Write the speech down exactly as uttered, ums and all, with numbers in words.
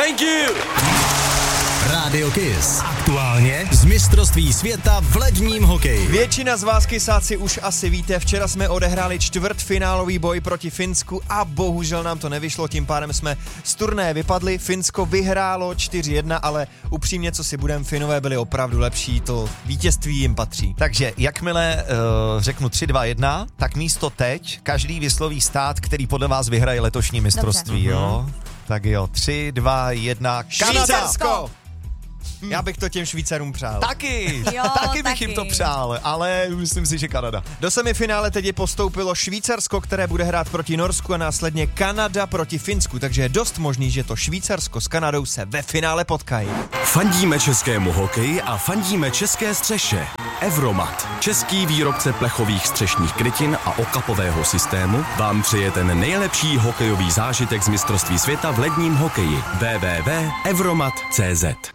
Thank you! Rádio Kiss. Aktuálně z mistrovství světa v ledním hokeji. Většina z vás, kysáci, už asi víte, včera jsme odehráli čtvrtfinálový boj proti Finsku a bohužel nám to nevyšlo, tím pádem jsme z turnaje vypadli. Finsko vyhrálo čtyři jedna, ale upřímně, co si budem, Finové byli opravdu lepší, to vítězství jim patří. Takže jakmile uh, řeknu tři dva jedna, tak místo teď každý vysloví stát, který podle vás vyhraje letošní mistrovství, Dobře. jo? Tak jo, tři dva jedna, Kanada! Švýcarsko! Já bych to těm Švýcarům přál. Taky, Jo, taky bych taky. jim to přál, ale myslím si, že Kanada. Do semifinále teď je postoupilo Švýcarsko, které bude hrát proti Norsku a následně Kanada proti Finsku, takže je dost možný, že to Švýcarsko s Kanadou se ve finále potkají. Fandíme českému hokeji a fandíme české střeše. Evromat, český výrobce plechových střešních krytin a okapového systému, vám přeje ten nejlepší hokejový zážitek z mistrovství světa v ledním hokeji. w w w tečka evromat tečka cé zet